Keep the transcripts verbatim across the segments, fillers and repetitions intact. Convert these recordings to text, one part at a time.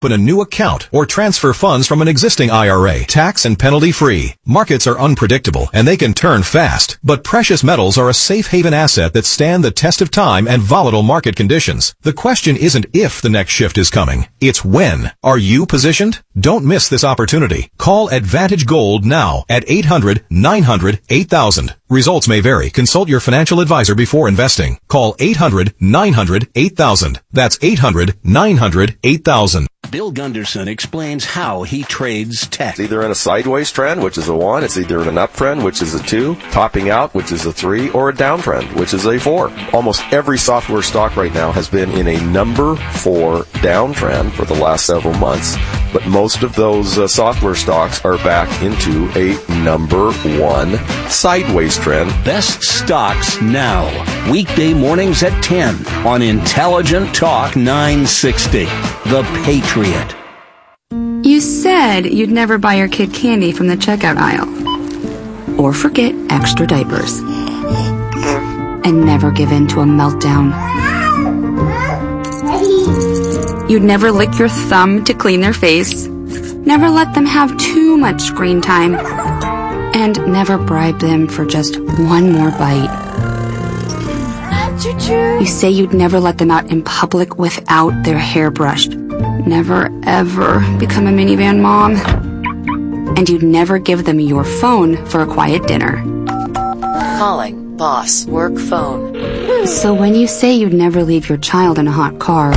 Open a new account or transfer funds from an existing I R A, tax and penalty free. Markets are unpredictable and they can turn fast, but precious metals are a safe haven asset that stand the test of time and volatile market conditions. The question isn't if the next shift is coming, it's when. Are you positioned? Don't miss this opportunity. Call Advantage Gold now at eight hundred, nine hundred, eight thousand. Results may vary. Consult your financial advisor before investing. Call eight hundred, nine hundred, eight thousand. That's eight hundred, nine hundred, eight thousand. Bill Gunderson explains how he trades tech. It's either in a sideways trend, which is a one. It's either in an uptrend, which is a two. Topping out, which is a three. Or a downtrend, which is a four. Almost every software stock right now has been in a number four downtrend for the last several months. But most of those uh, software stocks are back into a number one sideways trend. Best stocks now. Weekday mornings at ten on Intelligent Talk nine sixty. The Patriot. You said you'd never buy your kid candy from the checkout aisle. Or forget extra diapers. And never give in to a meltdown. You'd never lick your thumb to clean their face. Never let them have too much screen time. And never bribe them for just one more bite. You say you'd never let them out in public without their hair brushed. Never, ever become a minivan mom. And you'd never give them your phone for a quiet dinner. Calling boss work phone. So when you say you'd never leave your child in a hot car,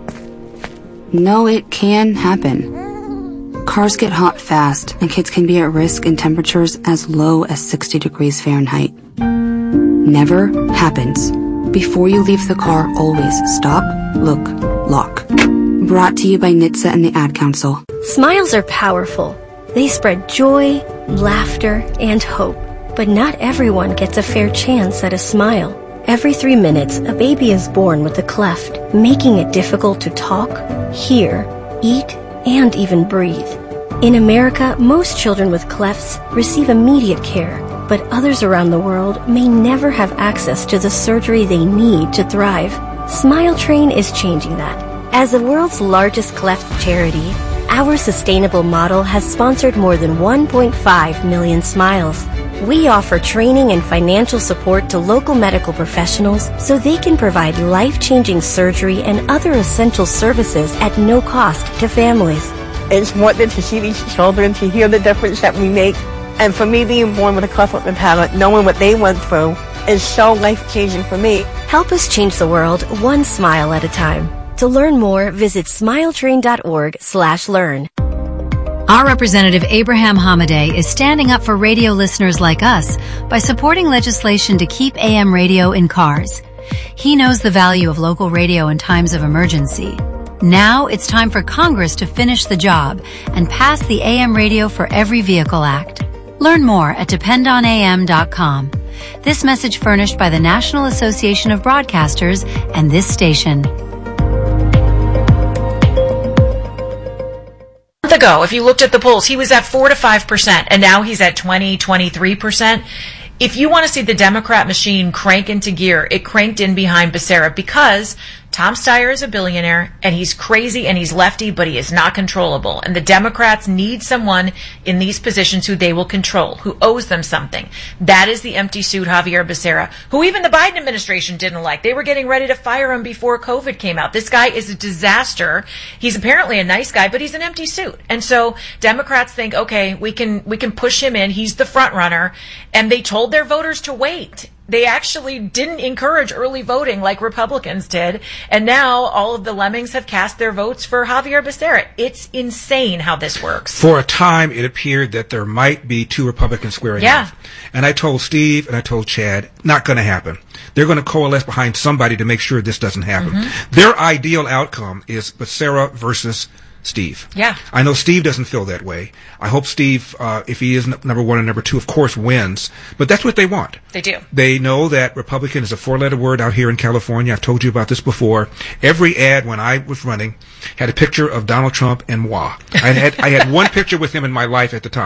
no, it can happen. Cars get hot fast, and kids can be at risk in temperatures as low as sixty degrees Fahrenheit. Never happens. Before you leave the car, always stop, look, lock. Brought to you by N H T S A and the Ad Council. Smiles are powerful. They spread joy, laughter, and hope. But not everyone gets a fair chance at a smile. Every three minutes, a baby is born with a cleft, making it difficult to talk, hear, eat, and even breathe. In America, most children with clefts receive immediate care, but others around the world may never have access to the surgery they need to thrive. Smile Train is changing that. As the world's largest cleft charity, our sustainable model has sponsored more than one point five million smiles. We offer training and financial support to local medical professionals so they can provide life-changing surgery and other essential services at no cost to families. It's wonderful to see these children, to hear the difference that we make. And for me, being born with a cleft lip and palate, knowing what they went through, is so life-changing for me. Help us change the world one smile at a time. To learn more, visit smiletrain.org slash learn. Our representative Abraham Hamadeh is standing up for radio listeners like us by supporting legislation to keep A M radio in cars. He knows the value of local radio in times of emergency. Now it's time for Congress to finish the job and pass the A M Radio for Every Vehicle Act. Learn more at depend on a m dot com. This message furnished by the National Association of Broadcasters and this station. Ago, if you looked at the polls, he was at four to five percent, and now he's at twenty, twenty-three percent. If you want to see the Democrat machine crank into gear, it cranked in behind Becerra because Tom Steyer is a billionaire, and he's crazy and he's lefty, but he is not controllable. And the Democrats need someone in these positions who they will control, who owes them something. That is the empty suit Javier Becerra, who even the Biden administration didn't like. They were getting ready to fire him before COVID came out. This guy is a disaster. He's apparently a nice guy, but he's an empty suit. And so Democrats think, okay, we can we can push him in. He's the front runner. And they told their voters to wait. They actually didn't encourage early voting like Republicans did. And now all of the lemmings have cast their votes for Javier Becerra. It's insane how this works. For a time, it appeared that there might be two Republicans squaring yeah. off. And I told Steve and I told Chad, not going to happen. They're going to coalesce behind somebody to make sure this doesn't happen. Mm-hmm. Their ideal outcome is Becerra versus Steve. Yeah. I know Steve doesn't feel that way. I hope Steve, uh, if he is n- number one and number two, of course, wins. But that's what they want. They do. They know that Republican is a four-letter word out here in California. I've told you about this before. Every ad when I was running had a picture of Donald Trump and moi. I had, I had one picture with him in my life at the time.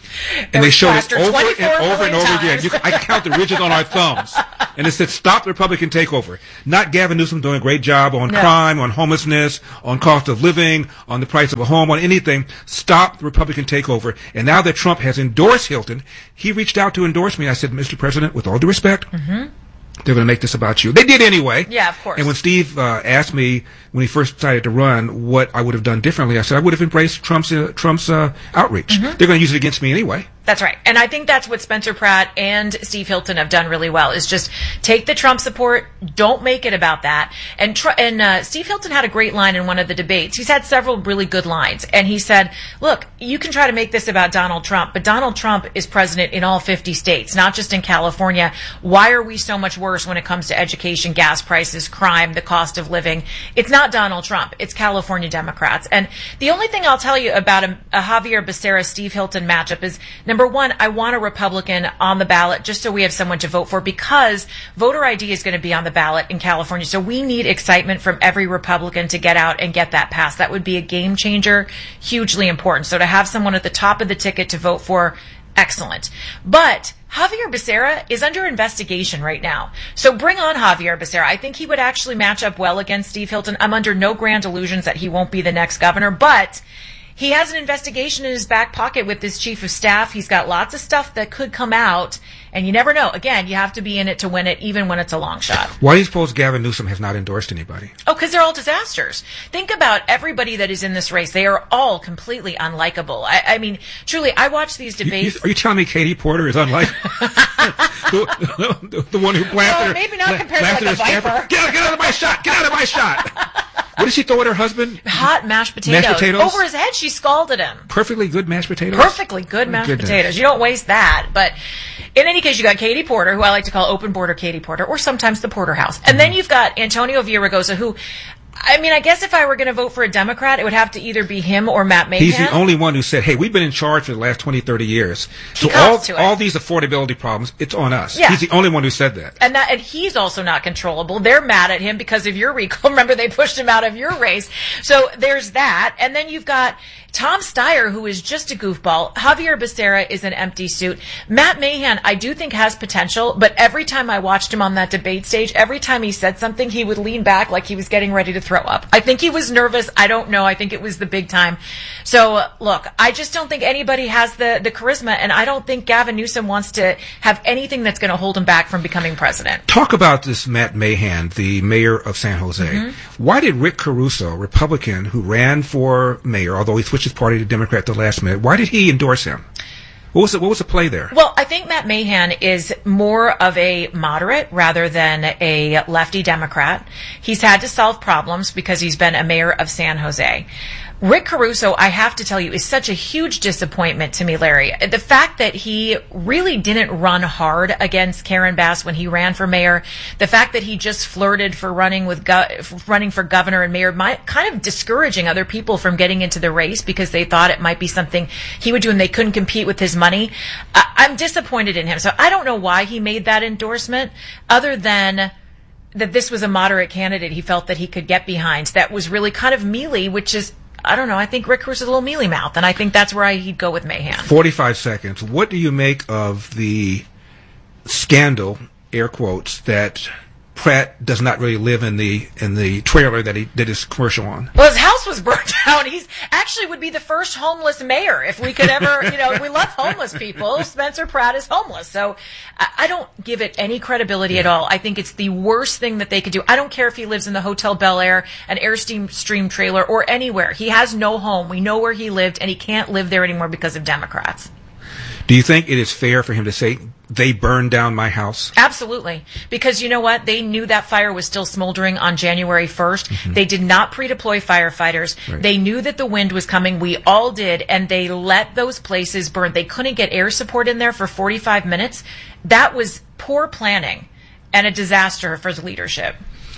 And they showed it plastered over and twenty-four over and million over again. times. You, I can count the ridges on our thumbs. And it said, stop the Republican takeover. Not Gavin Newsom doing a great job on No. crime, on homelessness, on cost of living, on the price of a home, on anything. Stop the Republican takeover. And now that Trump has endorsed Hilton, he reached out to endorse me. I said, Mister President, with all due respect, Mm-hmm. they're going to make this about you. They did anyway. Yeah, of course. And when Steve uh, asked me when he first decided to run what I would have done differently, I said I would have embraced Trump's uh, Trump's uh, outreach. Mm-hmm. They're going to use it against me anyway. That's right. And I think that's what Spencer Pratt and Steve Hilton have done really well, is just take the Trump support, don't make it about that. And tr- and uh, Steve Hilton had a great line in one of the debates. He's had several really good lines. And he said, look, you can try to make this about Donald Trump, but Donald Trump is president in all fifty states, not just in California. Why are we so much worse when it comes to education, gas prices, crime, the cost of living? It's not Donald Trump. It's California Democrats. And the only thing I'll tell you about a, a Javier Becerra, Steve Hilton matchup is, number one, I want a Republican on the ballot just so we have someone to vote for, because voter I D is going to be on the ballot in California. So we need excitement from every Republican to get out and get that passed. That would be a game changer, hugely important. So to have someone at the top of the ticket to vote for, excellent. But Javier Becerra is under investigation right now. So bring on Javier Becerra. I think he would actually match up well against Steve Hilton. I'm under no grand illusions that he won't be the next governor, but he has an investigation in his back pocket with his chief of staff. He's got lots of stuff that could come out, and you never know. Again, you have to be in it to win it, even when it's a long shot. Why do you suppose Gavin Newsom has not endorsed anybody? Oh, because they're all disasters. Think about everybody that is in this race. They are all completely unlikable. I, I mean, truly, I watch these You- debates. you- are you telling me Katie Porter is unlike the, the, the one who planted Well, maybe not her, compared to, like, planted a her staffer? viper. Get out, get out of my shot! Get out of my shot! What did she throw at her husband? Hot mashed potatoes. Mashed potatoes? Over his head, she scalded him. Perfectly good mashed potatoes. Perfectly good mashed Goodness. potatoes. You don't waste that. But in any case, you got Katie Porter, who I like to call open border Katie Porter, or sometimes the Porterhouse. And then you've got Antonio Villaraigosa, who, I mean, I guess if I were going to vote for a Democrat, it would have to either be him or Matt Mahan. He's the only one who said, hey, we've been in charge for the last twenty, thirty years. He So all, comes to it. all these affordability problems, it's on us. Yeah. He's the only one who said that. And that, and he's also not controllable. They're mad at him because of your recall. Remember, they pushed him out of your race. So there's that. And then you've got Tom Steyer, who is just a goofball. Javier Becerra is an empty suit. Matt Mahan, I do think has potential, but every time I watched him on that debate stage, every time he said something, he would lean back like he was getting ready to throw up. I think he was nervous. I don't know. I think it was the big time. So uh, look, I just don't think anybody has the, the charisma, and I don't think Gavin Newsom wants to have anything that's going to hold him back from becoming president. Talk about this Matt Mahan, the mayor of San Jose. Mm-hmm. Why did Rick Caruso, Republican, who ran for mayor, although he switched his party to Democrat at the last minute, why did he endorse him? What was the, what was the play there? Well, I think Matt Mahan is more of a moderate rather than a lefty Democrat. He's had to solve problems because he's been a mayor of San Jose. Rick Caruso, I have to tell you, is such a huge disappointment to me, Larry. The fact that he really didn't run hard against Karen Bass when he ran for mayor, the fact that he just flirted for running with go- running for governor and mayor, might, kind of discouraging other people from getting into the race because they thought it might be something he would do and they couldn't compete with his money. I- I'm disappointed in him. So I don't know why he made that endorsement, other than that this was a moderate candidate he felt that he could get behind. That was really kind of mealy, which is, I don't know, I think Rick Caruso's a little mealy mouth, and I think that's where I, he'd go with Mahan. forty-five seconds. What do you make of the scandal, air quotes, that Pratt does not really live in the in the trailer that he did his commercial on? Well, his house was burnt down. He's actually would be the first homeless mayor if we could ever, you know, we love homeless people. Spencer Pratt is homeless. So I, I don't give it any credibility yeah. at all. I think it's the worst thing that they could do. I don't care if he lives in the Hotel Bel Air, an Airstream stream trailer, or anywhere. He has no home. We know where he lived, and he can't live there anymore because of Democrats. Do you think it is fair for him to say, they burned down my house? Absolutely. Because you know what? They knew that fire was still smoldering on January first. Mm-hmm. They did not pre-deploy firefighters. Right. They knew that the wind was coming. We all did. And they let those places burn. They couldn't get air support in there for forty-five minutes. That was poor planning and a disaster for the leadership.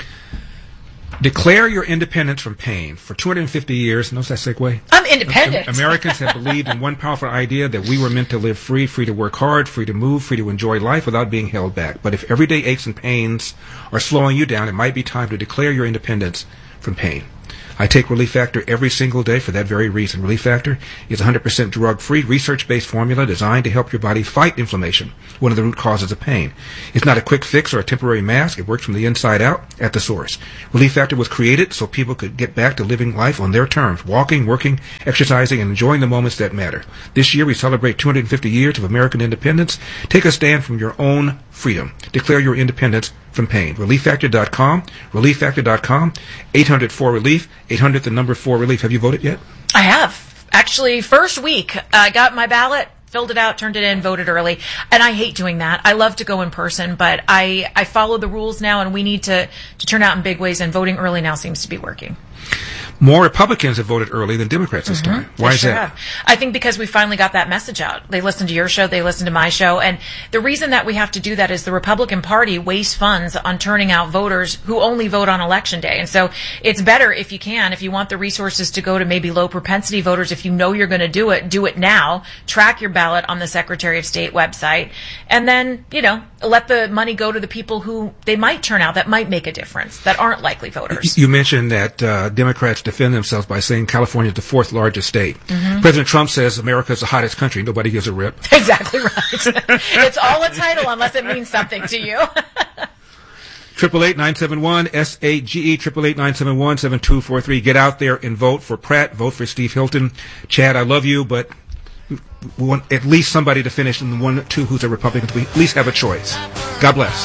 Declare your independence from pain. For two hundred fifty years, notice that segue? I'm independent. Americans have believed in one powerful idea, that we were meant to live free, free to work hard, free to move, free to enjoy life without being held back. But if everyday aches and pains are slowing you down, it might be time to declare your independence from pain. I take Relief Factor every single day for that very reason. Relief Factor is a one hundred percent drug-free, research-based formula designed to help your body fight inflammation, one of the root causes of pain. It's not a quick fix or a temporary mask. It works from the inside out at the source. Relief Factor was created so people could get back to living life on their terms, walking, working, exercising, and enjoying the moments that matter. This year, we celebrate two hundred fifty years of American independence. Take a stand from your own freedom. Declare your independence from pain. relief factor dot com, relief factor dot com, eight hundred four relief, eight hundred the number four relief. Have you voted yet? I have. Actually, first week, I got my ballot, filled it out, turned it in, voted early. And I hate doing that. I love to go in person, but I, I follow the rules now, and we need to, to turn out in big ways, and voting early now seems to be working. More Republicans have voted early than Democrats this mm-hmm. time. Why they is sure that? Have. I think because we finally got that message out. They listened to your show, they listened to my show, and the reason that we have to do that is the Republican Party wastes funds on turning out voters who only vote on Election Day. And so it's better if you can, if you want the resources to go to maybe low propensity voters, if you know you're going to do it, do it now. Track your ballot on the Secretary of State website, and then, you know, let the money go to the people who they might turn out that might make a difference, that aren't likely voters. You mentioned that uh, Democrats defend themselves by saying California is the fourth largest state. Mm-hmm. President Trump says America is the hottest country. Nobody gives a rip. Exactly right. It's all a title unless it means something to you. Triple eight nine seven one S A G E triple eight nine seven one seven two four three. Get out there and vote for Pratt. Vote for Steve Hilton. Chad, I love you, but we want at least somebody to finish, and the one, two who's a Republican. We at least have a choice. God bless.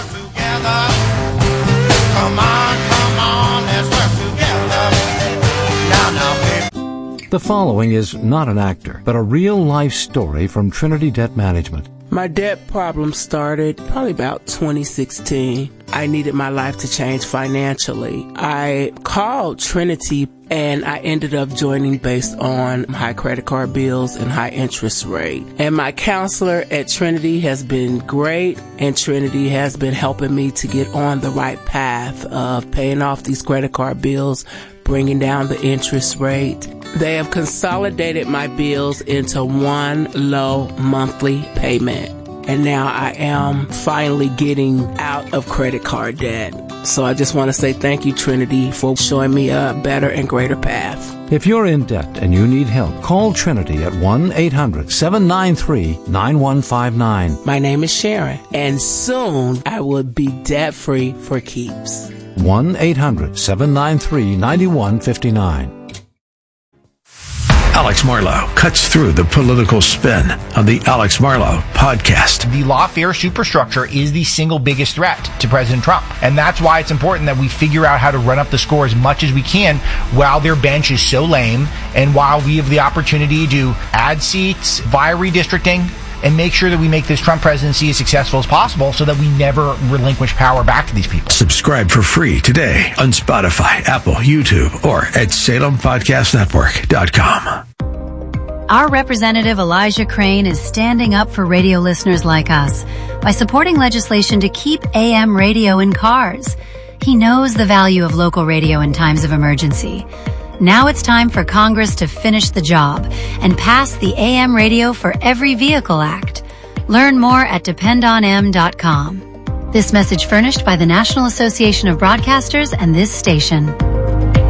Come on, come on, let's work together. Now, now, baby. The following is not an actor, but a real-life story from Trinity Debt Management. My debt problem started probably about twenty sixteen. I needed my life to change financially. I called Trinity, and I ended up joining based on high credit card bills and high interest rate. And my counselor at Trinity has been great, and Trinity has been helping me to get on the right path of paying off these credit card bills, bringing down the interest rate. They have consolidated my bills into one low monthly payment. And now I am finally getting out of credit card debt. So I just want to say thank you, Trinity, for showing me a better and greater path. If you're in debt and you need help, call Trinity at one eight hundred seven nine three nine one five nine. My name is Sharon, and soon I will be debt-free for keeps. one eight hundred seven nine three nine one five nine. Alex Marlow cuts through the political spin on the Alex Marlow podcast. The lawfare superstructure is the single biggest threat to President Trump. And that's why it's important that we figure out how to run up the score as much as we can while their bench is so lame, and while we have the opportunity to add seats via redistricting and make sure that we make this Trump presidency as successful as possible so that we never relinquish power back to these people. Subscribe for free today on Spotify, Apple, YouTube, or at Salem Podcast Network dot com. Our representative Elijah Crane is standing up for radio listeners like us by supporting legislation to keep A M radio in cars. He knows the value of local radio in times of emergency. Now it's time for Congress to finish the job and pass the A M Radio for Every Vehicle Act. Learn more at depend on m dot com. This message furnished by the National Association of Broadcasters and this station.